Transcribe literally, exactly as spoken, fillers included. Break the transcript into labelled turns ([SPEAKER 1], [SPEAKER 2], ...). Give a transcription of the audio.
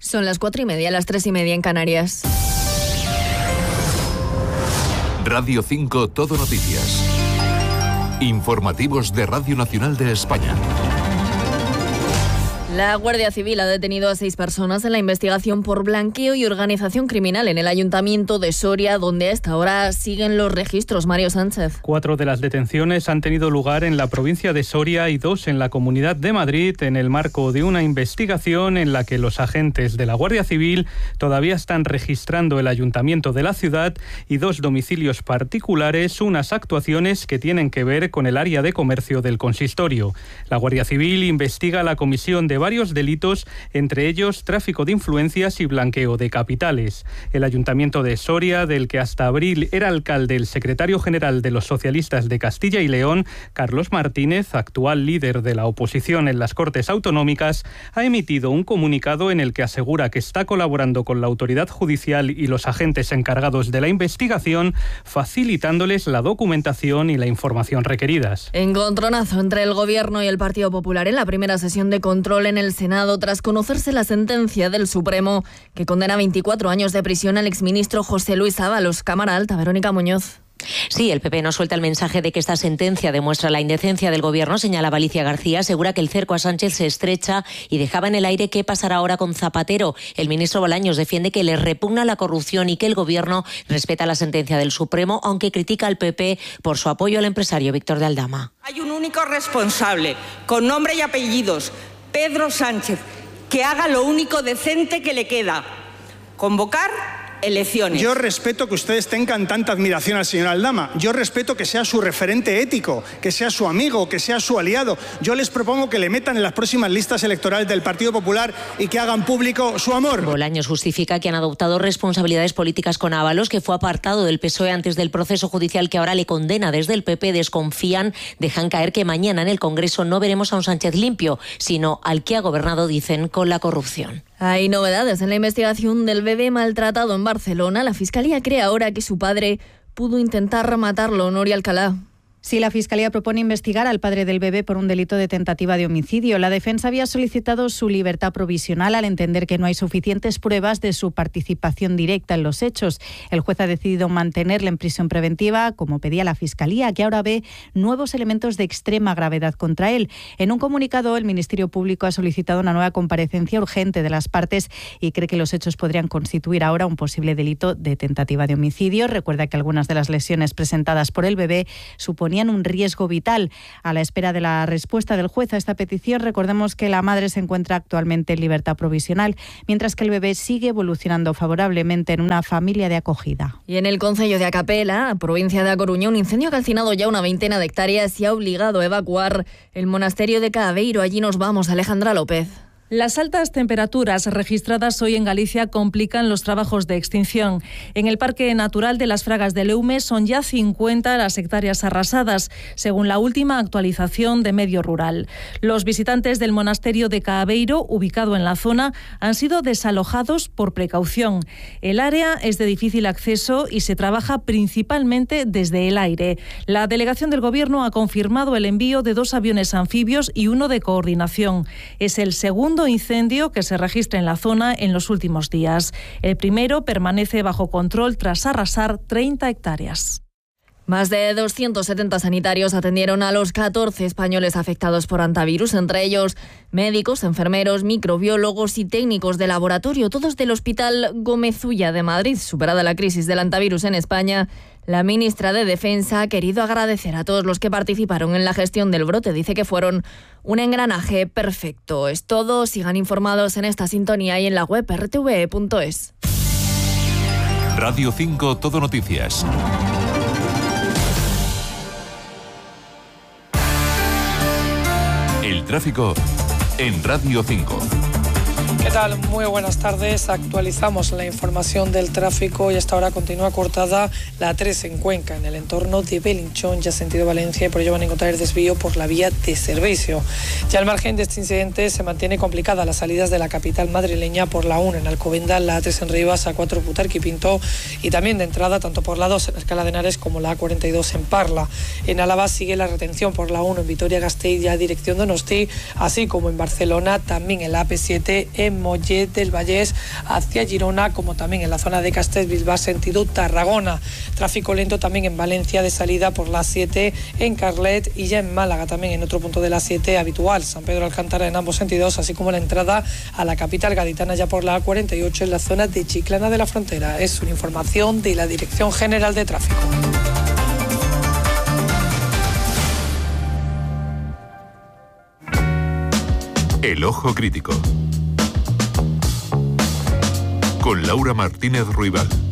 [SPEAKER 1] Son las cuatro y media, las tres y media en Canarias.
[SPEAKER 2] Radio cinco Todo Noticias. Informativos de Radio Nacional de España.
[SPEAKER 1] La Guardia Civil ha detenido a seis personas en la investigación por blanqueo y organización criminal en el Ayuntamiento de Soria, donde a esta hora siguen los registros. Mario Sánchez.
[SPEAKER 3] Cuatro de las detenciones han tenido lugar en la provincia de Soria y dos en la Comunidad de Madrid, en el marco de una investigación en la que los agentes de la Guardia Civil todavía están registrando el Ayuntamiento de la ciudad y dos domicilios particulares, unas actuaciones que tienen que ver con el área de comercio del consistorio. La Guardia Civil investiga la comisión de varios delitos, entre ellos tráfico de influencias y blanqueo de capitales. El Ayuntamiento de Soria, del que hasta abril era alcalde el secretario general de los socialistas de Castilla y León, Carlos Martínez, actual líder de la oposición en las Cortes Autonómicas, ha emitido un comunicado en el que asegura que está colaborando con la autoridad judicial y los agentes encargados de la investigación, facilitándoles la documentación y la información requeridas.
[SPEAKER 1] Encontronazo entre el Gobierno y el Partido Popular en la primera sesión de control en el Senado tras conocerse la sentencia del Supremo que condena a veinticuatro años de prisión al exministro José Luis Ábalos. Cámara Alta, Verónica Muñoz.
[SPEAKER 4] Sí, el P P no suelta el mensaje de que esta sentencia demuestra la indecencia del Gobierno, señala Alicia García. Asegura que el cerco a Sánchez se estrecha y dejaba en el aire qué pasará ahora con Zapatero. El ministro Bolaños defiende que le repugna la corrupción y que el Gobierno respeta la sentencia del Supremo, aunque critica al P P por su apoyo al empresario Víctor de Aldama.
[SPEAKER 5] Hay un único responsable, con nombre y apellidos, Pedro Sánchez, que haga lo único decente que le queda: convocar elecciones.
[SPEAKER 6] Yo respeto que ustedes tengan tanta admiración al señor Aldama. Yo respeto que sea su referente ético, que sea su amigo, que sea su aliado. Yo les propongo que le metan en las próximas listas electorales del Partido Popular y que hagan público su amor.
[SPEAKER 4] Bolaños justifica que han adoptado responsabilidades políticas con Ábalos, que fue apartado del P S O E antes del proceso judicial que ahora le condena. Desde el P P desconfían, dejan caer que mañana en el Congreso no veremos a un Sánchez limpio, sino al que ha gobernado, dicen, con la corrupción.
[SPEAKER 1] Hay novedades en la investigación del bebé maltratado en Barcelona. La Fiscalía cree ahora que su padre pudo intentar matarlo. Nuria Alcalá.
[SPEAKER 7] Sí, la Fiscalía propone investigar al padre del bebé por un delito de tentativa de homicidio. La defensa había solicitado su libertad provisional al entender que no hay suficientes pruebas de su participación directa en los hechos. El juez ha decidido mantenerle en prisión preventiva, como pedía la Fiscalía, que ahora ve nuevos elementos de extrema gravedad contra él. En un comunicado, el Ministerio Público ha solicitado una nueva comparecencia urgente de las partes y cree que los hechos podrían constituir ahora un posible delito de tentativa de homicidio. Recuerda que algunas de las lesiones presentadas por el bebé suponían un riesgo vital. A la espera de la respuesta del juez a esta petición, recordemos que la madre se encuentra actualmente en libertad provisional, mientras que el bebé sigue evolucionando favorablemente en una familia de acogida.
[SPEAKER 1] Y en el concello de Acapela, provincia de A Coruña, un incendio ha calcinado ya una veintena de hectáreas y ha obligado a evacuar el monasterio de Cabeiro. Allí nos vamos, Alejandra López.
[SPEAKER 8] Las altas temperaturas registradas hoy en Galicia complican los trabajos de extinción. En el Parque Natural de las Fragas de Leume son ya cincuenta las hectáreas arrasadas, según la última actualización de Medio Rural. Los visitantes del monasterio de Cabeiro, ubicado en la zona, han sido desalojados por precaución. El área es de difícil acceso y se trabaja principalmente desde el aire. La delegación del Gobierno ha confirmado el envío de dos aviones anfibios y uno de coordinación. Es el segundo incendio que se registra en la zona en los últimos días. El primero permanece bajo control tras arrasar treinta hectáreas.
[SPEAKER 1] Más de doscientos setenta sanitarios atendieron a los catorce españoles afectados por hantavirus, entre ellos médicos, enfermeros, microbiólogos y técnicos de laboratorio, todos del Hospital Gómez Ulla de Madrid. Superada la crisis del hantavirus en España, la ministra de Defensa ha querido agradecer a todos los que participaron en la gestión del brote. Dice que fueron un engranaje perfecto. Es todo. Sigan informados en esta sintonía y en la web erre te ve punto es.
[SPEAKER 2] Radio cinco Todo Noticias. El tráfico en Radio cinco.
[SPEAKER 9] ¿Qué tal? Muy buenas tardes. Actualizamos la información del tráfico y hasta ahora continúa cortada la A tres en Cuenca, en el entorno de Belinchón, ya sentido Valencia, y por ello van a encontrar el desvío por la vía de servicio. Ya al margen de este incidente se mantiene complicada las salidas de la capital madrileña por la uno en Alcobendas, la A tres en Rivas, A cuatro Butarque y Pinto, y también de entrada tanto por la dos en Alcalá de Henares como la A cuarenta y dos en Parla. En Álava sigue la retención por la uno en Vitoria-Gasteiz, ya dirección Donosti, así como en Barcelona también en la A P siete siete en Mollet del Vallés hacia Girona, como también en la zona de Castellbilbao sentido Tarragona. Tráfico lento también en Valencia de salida por la siete en Carlet y ya en Málaga también en otro punto de la siete habitual, San Pedro Alcántara en ambos sentidos, así como la entrada a la capital gaditana ya por la A cuarenta y ocho en la zona de Chiclana de la Frontera. Es una información de la Dirección General de Tráfico.
[SPEAKER 2] El Ojo Crítico con Laura Martínez Ruibal.